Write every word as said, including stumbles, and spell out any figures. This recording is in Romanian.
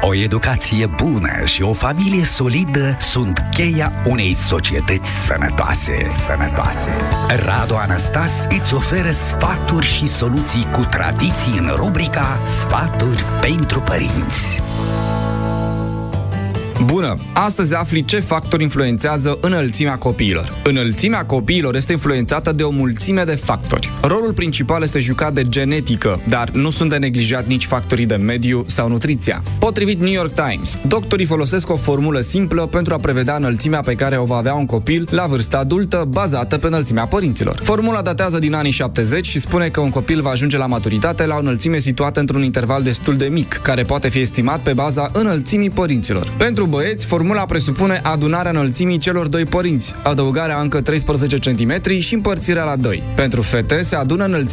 O educație bună și o familie solidă sunt cheia unei societăți sănătoase. Sănătoase. Radu Anastas îți oferă sfaturi și soluții cu tradiții în rubrica Sfaturi pentru părinți. Bună! Astăzi afli ce factori influențează înălțimea copiilor. Înălțimea copiilor este influențată de o mulțime de factori. Rolul principal este jucat de genetică, dar nu sunt de neglijat nici factorii de mediu sau nutriția. Potrivit New York Times, doctorii folosesc o formulă simplă pentru a prevedea înălțimea pe care o va avea un copil la vârsta adultă, bazată pe înălțimea părinților. Formula datează din anii șaptezeci și spune că un copil va ajunge la maturitate la o înălțime situată într-un interval destul de mic, care poate fi estimat pe baza înălțimii părinților. Pentru băieți, formula presupune adunarea înălțimii celor doi părinți, adăugarea încă treisprezece centimetri și împărțirea la doi. Pentru fete se adună înălțimea